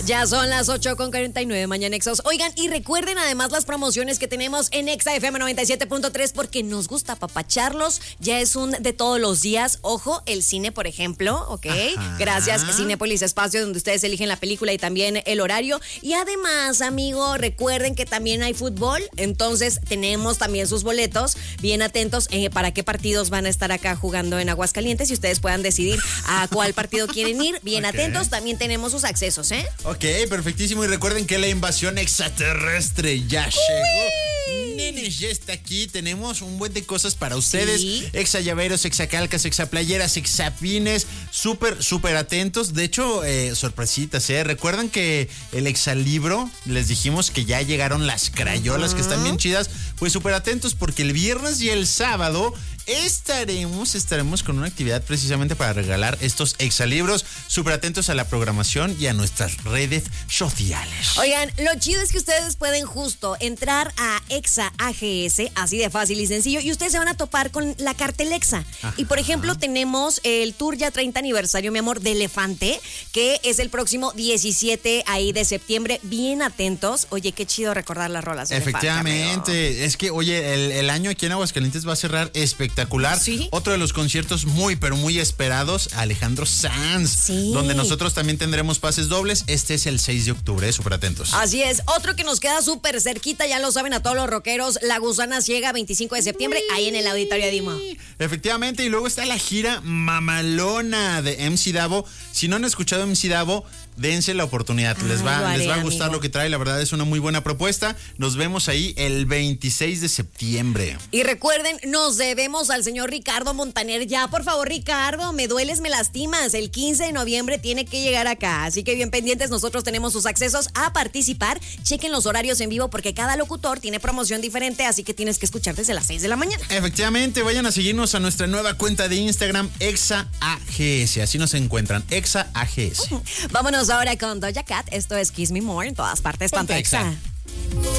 Ya son las 8:49, Mañana Exos. Oigan, y recuerden además las promociones que tenemos en Exa FM 97.3 porque nos gusta apapacharlos. Ya es un de todos los días. Ojo, el cine, por ejemplo, ¿ok? Ajá. Gracias, Cinépolis Espacio, donde ustedes eligen la película y también el horario. Y además, amigo, recuerden que también hay fútbol. Entonces, tenemos también sus boletos. Bien atentos para qué partidos van a estar acá jugando en Aguascalientes y ustedes puedan decidir a cuál partido quieren ir. Bien atentos. También tenemos sus accesos, ¿eh? Ok, perfectísimo. Y recuerden que la invasión extraterrestre ya llegó. Nenes, ya está aquí. Tenemos un buen de cosas para ustedes. Sí. Exa llaveros, exa calcas, exa playeras, exa pines. Súper atentos. De hecho, sorpresitas, ¿eh? Recuerdan que el exalibro, les dijimos que ya llegaron las crayolas, que están bien chidas. Pues súper atentos porque el viernes y el sábado estaremos con una actividad precisamente para regalar estos exalibros. Súper atentos a la programación y a nuestras redes sociales. Oigan, lo chido es que ustedes pueden justo entrar a Exa AGS, así de fácil y sencillo, y ustedes se van a topar con la Cartelexa. Y por ejemplo, tenemos el tour ya 30 aniversario, mi amor, de Elefante, que es el próximo 17 ahí de septiembre. Bien atentos. Oye, qué chido recordar las rolas de Efectivamente. Elefante, Es que, oye, el año aquí en Aguascalientes va a cerrar espectacular. ¿Sí? Otro de los conciertos pero muy esperados, Alejandro Sanz. Sí. Donde nosotros también tendremos pases dobles. Este es el 6 de octubre, súper atentos. Así es. Otro que nos queda súper cerquita, ya lo saben a todos los rockeros, La Gusana Ciega, 25 de septiembre, ahí en el Auditorio Dimo. Efectivamente, y luego está la gira mamalona de MC Davo. Si no han escuchado MC Davo, dense la oportunidad. Les va a gustar, amigo, lo que trae. La verdad es una muy buena propuesta. Nos vemos ahí el 26 de septiembre. Y recuerden, nos debemos al señor Ricardo Montaner. Ya, por favor, Ricardo, me dueles, me lastimas. El 15 de noviembre tiene que llegar acá. Así que bien pendientes, nosotros tenemos sus accesos a participar. Chequen los horarios en vivo porque cada locutor tiene promoción diferente, así que tienes que escuchar desde las 6 de la mañana. Efectivamente, vayan a seguirnos a nuestra nueva cuenta de Instagram, ExaAGS. Así nos encuentran, ExaAGS. Vámonos ahora con Doja Cat. Esto es Kiss Me More en todas partes. Ponte Exa.